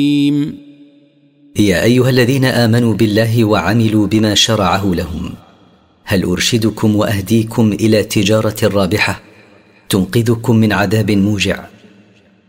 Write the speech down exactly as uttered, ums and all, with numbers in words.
يا أيها الذين آمنوا بالله وعملوا بما شرعه لهم، هل أرشدكم وأهديكم إلى تجارة رابحة تنقذكم من عذاب موجع